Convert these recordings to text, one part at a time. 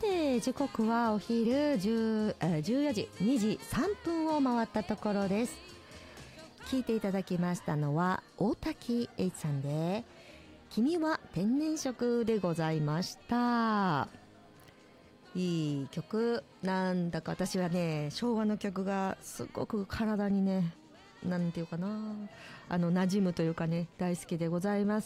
て時刻はお昼14時3分を回ったところです。聞いていただきましたのは大滝栄一さんで君は天然色でございました。いい曲なんだか私はね、昭和の曲がすごく体にね、なんていうかな、馴染むというかね、大好きでございます。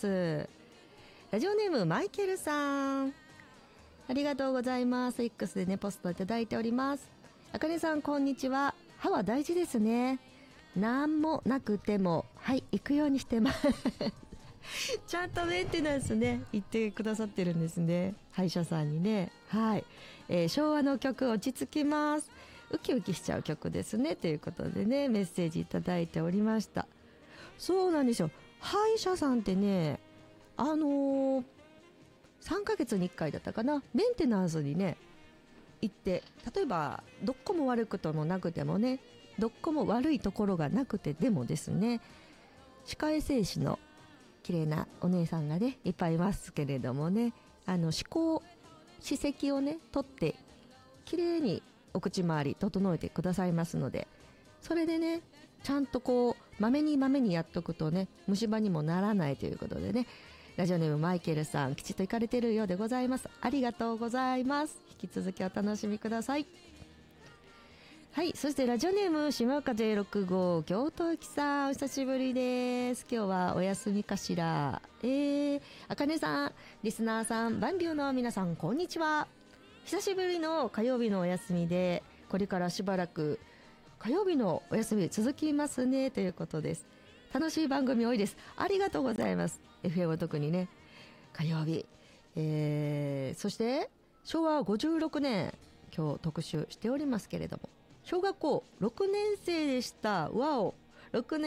ラジオネームマイケルさん、ありがとうございます。 X でねポストいただいております。あかねさんこんにちは。歯は大事ですね。なんもなくてもはい行くようにしてますちゃんとメンテナンスね言ってくださってるんですね、歯医者さんにね。はい、昭和の曲落ち着きます。ウキウキしちゃう曲ですねということでね、メッセージいただいておりました。そうなんですよ、歯医者さんってね、3ヶ月に1回だったかな、メンテナンスにね行って、例えばどっこも悪くともなくてもね、どっこも悪いところがなくてでもですね、歯科衛生士の綺麗なお姉さんがねいっぱいいますけれどもね、歯石をね取って綺麗にお口周り整えてくださいますので、それでねちゃんとこうまめにやっとくとね虫歯にもならないということでね、ラジオネームマイケルさんきちっと行かれてるようでございます。ありがとうございます。引き続きお楽しみください。はい、そしてラジオネーム島岡J65京都行きさん、お久しぶりです。今日はお休みかしら。あかねさん、リスナーさん、万流の皆さんこんにちは。久しぶりの火曜日のお休みで、これからしばらく火曜日のお休み続きますねということです。楽しい番組多いです。ありがとうございます。 FM は特にね火曜日、そして昭和56年今日特集しておりますけれども、小学校6年生でした。わお、6